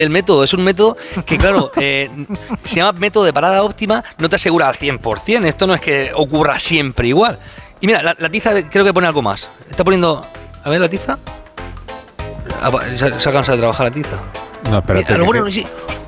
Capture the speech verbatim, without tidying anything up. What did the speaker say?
el método. Es un método que, claro, eh, se llama método de parada óptima, no te asegura al cien por ciento. Esto no es que ocurra siempre igual. Y mira, la, la tiza creo que pone algo más. Está poniendo... A ver, la tiza. Se ha cansado de trabajar la tiza. No, espérate. Mira, Que, bueno, que, sí.